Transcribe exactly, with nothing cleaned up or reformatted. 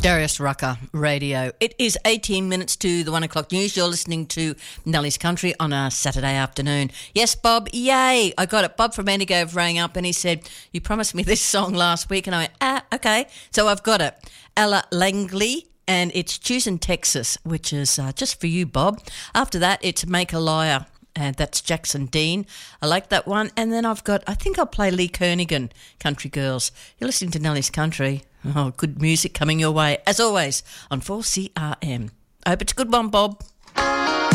Darius Rucker Radio. It is eighteen minutes to the one o'clock news. You're listening to Nellie's Country on a Saturday afternoon. Yes, Bob, yay, I got it. Bob from Endigove rang up and he said, you promised me this song last week. And I went, ah, okay. So I've got it. Ella Langley, and it's Choosing Texas, which is uh, just for you, Bob. After that, it's Make a Liar, and that's Jackson Dean. I like that one. And then I've got, I think I'll play Lee Kernigan, Country Girls. You're listening to Nellie's Country. Oh, good music coming your way, as always, on four C R M. I hope it's a good one, Bob.